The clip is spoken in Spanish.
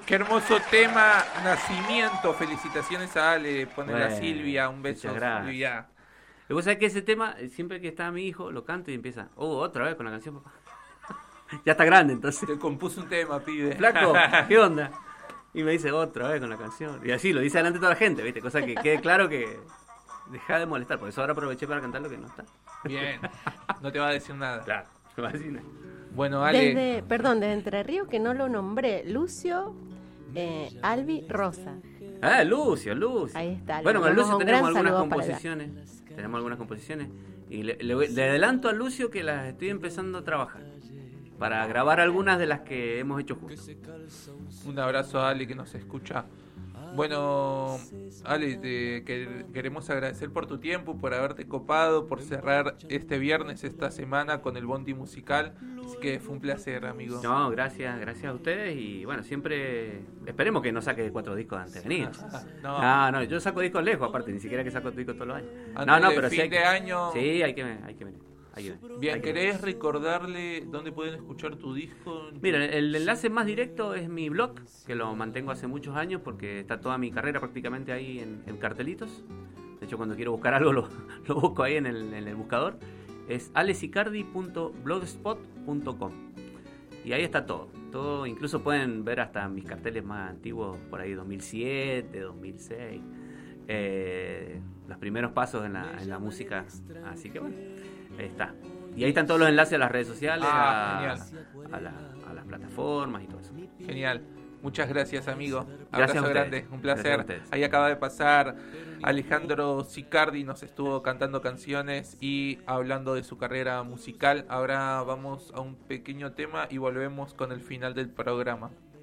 Qué hermoso tema, Nacimiento. Felicitaciones a Ale, pone la Bueno, Silvia, un beso, muchas gracias. Silvia. Y vos sabés que ese tema, siempre que está mi hijo, lo canto y empieza, otra vez con la canción, papá. Ya está grande, entonces. Te compuso un tema, pibe. Flaco, ¿qué onda? Y me dice otra vez con la canción. Y así lo dice delante de toda la gente, ¿viste? Cosa que quede claro que deja de molestar. Por eso ahora aproveché para cantar lo que no está. Bien, no te va a decir nada. Claro, así no. Bueno, Ale, Desde Entre Ríos, que no lo nombré, Lucio Albi Rosa. Ah, Lucio. Ahí está. Bueno, con mandamos Lucio un tenemos gran algunas saludo para allá. composiciones. Tenemos algunas composiciones. Y le adelanto a Lucio que las estoy empezando a trabajar. Para grabar algunas de las que hemos hecho juntos. un abrazo a Ale que nos escucha. Bueno, Ale, queremos agradecer por tu tiempo, por haberte copado, por cerrar este viernes, esta semana con el Bondi Musical. Así que fue un placer, amigo. No, gracias a ustedes. Y bueno, siempre esperemos que no saque 4 discos antes de venir. No, yo saco discos lejos, aparte, ni siquiera que saco discos todos los años. Antes Pero fin de año. Sí, hay que venir. Bien, ¿querés recordarle dónde pueden escuchar tu disco? Mira, el enlace más directo es mi blog, que lo mantengo hace muchos años porque está toda mi carrera prácticamente ahí en cartelitos. De hecho, cuando quiero buscar algo lo busco ahí en el buscador. Es alesicardi.blogspot.com. Y ahí está todo. Incluso pueden ver hasta mis carteles más antiguos, por ahí 2007, 2006. Los primeros pasos en la música. Así que bueno, ahí está. Y ahí están todos los enlaces a las redes sociales, a las plataformas y todo eso. Genial. Muchas gracias, amigo. Gracias Abrazo a grande, ustedes. un Gracias a placer. ustedes. Ahí acaba de pasar Alejandro Sicardi, nos estuvo cantando canciones y hablando de su carrera musical. Ahora vamos a un pequeño tema y volvemos con el final del programa.